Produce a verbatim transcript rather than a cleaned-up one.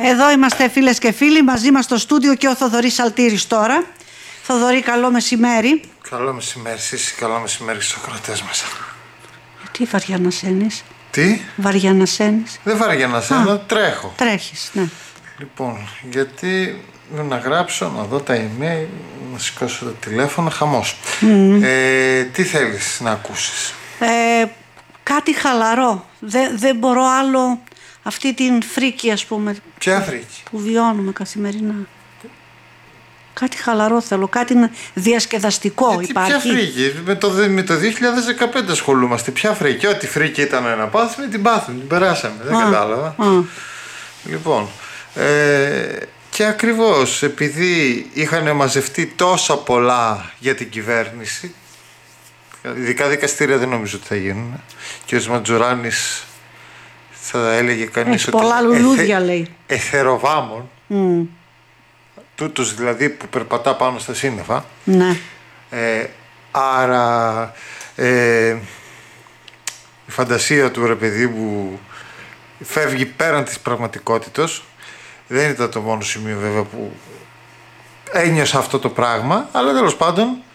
Εδώ είμαστε φίλες και φίλοι, μαζί μας στο στούντιο και ο Θοδωρής Σαλτήρης τώρα. Θοδωρή, καλό μεσημέρι. Καλό μεσημέρι, εσύ, καλό μεσημέρι στους ακροατές μας. Τι βαριανασένεις? Τι? Βαριανασένεις? Δεν βαριανασένω, τρέχω. Τρέχεις, ναι. Λοιπόν, γιατί να γράψω, να δω τα email, να σηκώσω το τηλέφωνο, χαμός. Mm. Ε, τι θέλεις να ακούσεις? Ε, κάτι χαλαρό. Δεν, δεν μπορώ άλλο αυτή την φρίκη, ας πούμε. Ποια φρίκη? Που βιώνουμε καθημερινά. Κάτι χαλαρό θέλω, κάτι διασκεδαστικό. Γιατί υπάρχει. Ποια φρίκη? Με το, με το δύο χιλιάδες δεκαπέντε ασχολούμαστε. Ποια φρίκη? Ό,τι φρίκη ήταν να πάθουμε, την πάθουμε, την περάσαμε. Δεν α, κατάλαβα. Α. Λοιπόν, ε, και ακριβώς επειδή είχαν μαζευτεί τόσα πολλά για την κυβέρνηση, ειδικά δικαστήρια δεν νομίζω ότι θα γίνουν, και ο Ματζουράνης θα έλεγε κανείς Έχει ότι πολλά λουλούδια, εθε, λέει. Εθεροβάμων, mm. τούτος δηλαδή που περπατά πάνω στα σύννεφα. Ναι. Ε, άρα ε, η φαντασία του, ρε παιδί μου, φεύγει πέραν της πραγματικότητας. Δεν ήταν το μόνο σημείο βέβαια που ένιωσα αυτό το πράγμα, αλλά τέλος πάντων